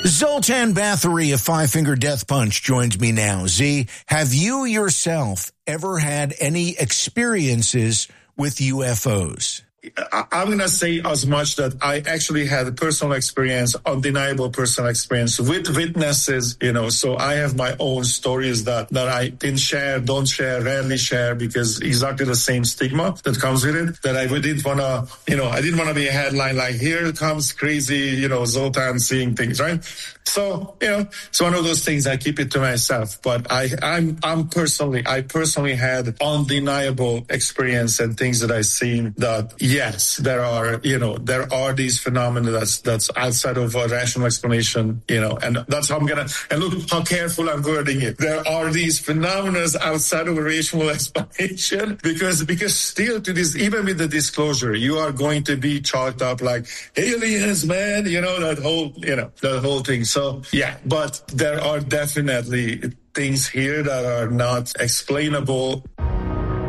Zoltan Bathory of Five Finger Death Punch joins me now. Z, have you yourself ever had any experiences with UFOs? I'm going to say as much that I actually had a personal experience, undeniable personal experience with witnesses, so I have my own stories that I didn't share, don't share, rarely share, because exactly the same stigma that comes with it, that I didn't want to, I didn't want to be a headline like, here comes crazy, Zoltan seeing things, right? So, it's one of those things I keep it to myself, but I personally had undeniable experience and things that I've seen that, yes, there are these phenomena that's outside of a rational explanation, and that's how and look how careful I'm wording it. There are these phenomena outside of a rational explanation because still to this, even with the disclosure, you are going to be chalked up like aliens, man, that whole thing. So, yeah, but there are definitely things here that are not explainable